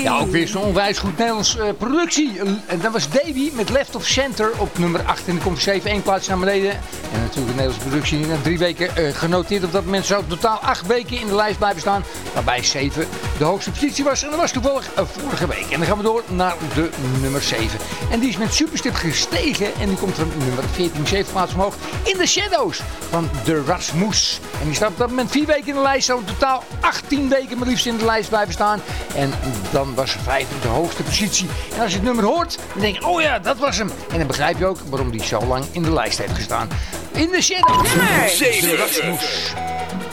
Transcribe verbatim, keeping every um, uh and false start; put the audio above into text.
Ja, ook weer zo'n onwijs goed Nederlands uh, productie. En dat was Davy met Left of Center op nummer acht. En die komt zeven, één plaatsje naar beneden. En natuurlijk een Nederlandse productie. Na drie weken uh, genoteerd. Op dat moment zou totaal acht weken in de lijst blijven staan. Waarbij zeven de hoogste positie was. En dat was toevallig uh, vorige week. En dan gaan we door naar de nummer zeven. En die is met Superstip gestegen. En die komt van nummer veertien, zeven plaatsen omhoog. In the Shadows van de Rasmus. En die staat op dat moment vier weken in de lijst. Zou in totaal achttien weken maar liefst in de lijst blijven staan. En dan was vijf de hoogste positie. En als je het nummer hoort, dan denk je, oh ja, dat was hem. En dan begrijp je ook waarom die zo lang in de lijst heeft gestaan. In the Shadows. Nummer zeven.